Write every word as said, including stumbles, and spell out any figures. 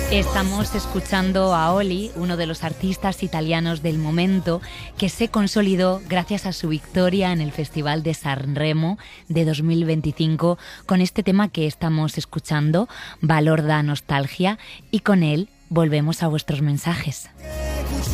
Estamos escuchando a Oli, uno de los artistas italianos del momento, que se consolidó gracias a su victoria en el Festival de Sanremo de dos mil veinticinco con este tema que estamos escuchando, Valor da Nostalgia, y con él volvemos a vuestros mensajes.